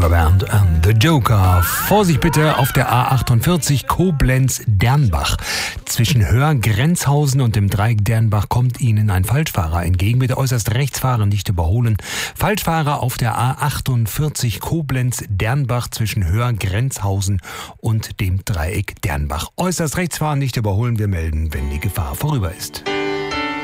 Band and the Joker. Vorsicht bitte auf der A48 Koblenz-Dernbach. Zwischen Höhr-Grenzhausen und dem Dreieck Dernbach kommt Ihnen ein Falschfahrer entgegen. Bitte äußerst rechts fahren, nicht überholen. Falschfahrer auf der A48 Koblenz-Dernbach zwischen Höhr-Grenzhausen und dem Dreieck Dernbach. Äußerst rechts fahren, nicht überholen. Wir melden, wenn die Gefahr vorüber ist.